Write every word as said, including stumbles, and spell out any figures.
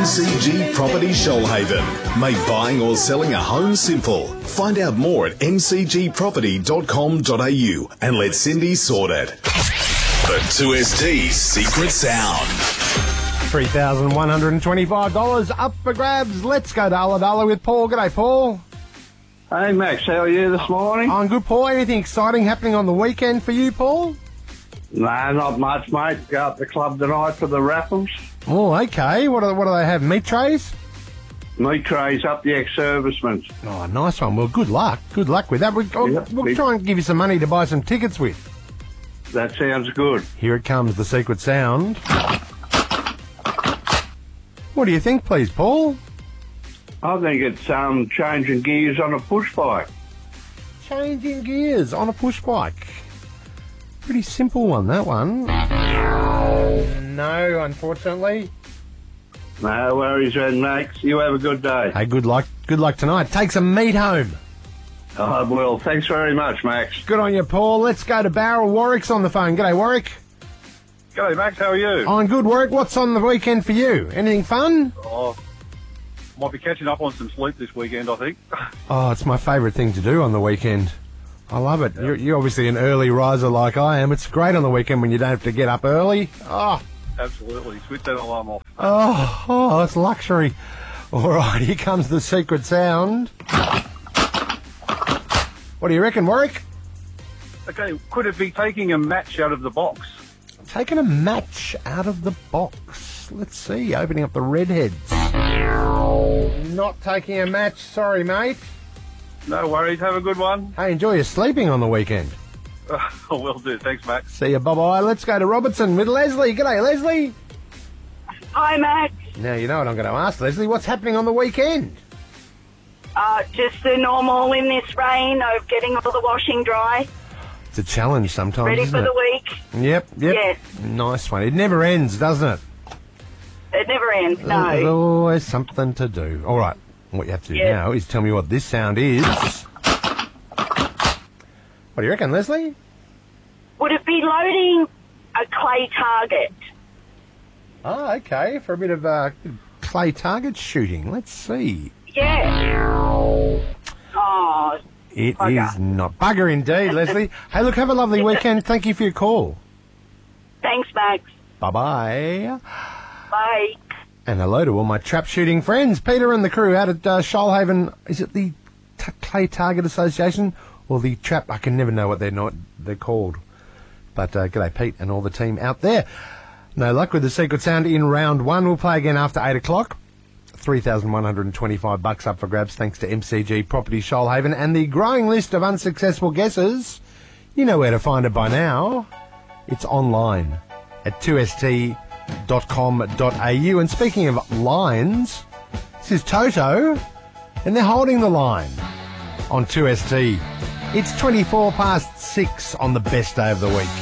M C G Property Shoalhaven. Make buying or selling a home simple. Find out more at m c g property dot com dot a u and let Cindy sort it. The two S T's secret sound. three thousand one hundred twenty-five dollars up for grabs. Let's go to Ulladulla with Paul. G'day, Paul. Hey, Max. How are you this morning? I'm good, Paul. Anything exciting happening on the weekend for you, Paul? No, not much, mate. Go up to the club tonight for the raffles. Oh, okay. What do, what do they have? Meat trays? Meat trays up the ex-servicemen. Oh, nice one. Well, good luck. Good luck with that. We, oh, Yep. we'll try and give you some money to buy some tickets with. That sounds good. Here it comes, the secret sound. What do you think, please, Paul? I think it's um, changing gears on a push bike. Changing gears on a push bike. Pretty simple one, that one. No, unfortunately. No worries, then, Max. You have a good day. Hey, good luck. Good luck tonight. Take some meat home. I will. Thanks very much, Max. Good on you, Paul. Let's go to Barrel. Warwick's on the phone. G'day, Warwick. G'day, Max. How are you? I'm good, Warwick. What's on the weekend for you? Anything fun? Oh, might be catching up on some sleep this weekend, I think. Oh, it's my favourite thing to do on the weekend. I love it. You're, you're obviously an early riser like I am. It's great on the weekend when you don't have to get up early. Oh, Absolutely. Switch that alarm off. oh, oh it's luxury. All right, here comes the secret sound. What do you reckon, Warwick? Okay, could it be taking a match out of the box? Taking a match out of the box. Let's see, opening up the redheads. Not taking a match, sorry, mate. No worries. Have a good one. Hey, enjoy your sleeping on the weekend. Uh, will do. Thanks, Max. See you, bye-bye. Let's go to Robertson with Leslie. G'day, Leslie. Hi, Max. Now, you know what I'm going to ask, Leslie. What's happening on the weekend? Uh, just the normal in this rain of getting all the washing dry. It's a challenge sometimes, Ready isn't for it? the week. Yep, yep. Yes. Nice one. It never ends, doesn't it? It never ends, There's no. always something to do. All right. What you have to do Yes. now is tell me what this sound is. What do you reckon, Leslie? Would it be loading a clay target? Oh, okay. For a bit of uh, clay target shooting. Let's see. Yeah. Oh, It Bugger. is not. Bugger indeed, Leslie. Hey, look, have a lovely weekend. Thank you for your call. thanks, Max. Bye-bye. Bye. And hello to all my trap shooting friends. Peter and the crew out at uh, Shoalhaven. Is it the T- Clay Target Association or the Trap? I can never know what they're not they're called. But uh, g'day, Pete, and all the team out there. No luck with the secret sound in round one. We'll play again after eight o'clock. three thousand one hundred twenty-five bucks up for grabs thanks to M C G Property Shoalhaven and the growing list of unsuccessful guesses. You know where to find it by now. It's online at two s t dot com dot a u. And speaking of lines, this is Toto, and they're holding the line on two S T. It's twenty-four past six on the best day of the week.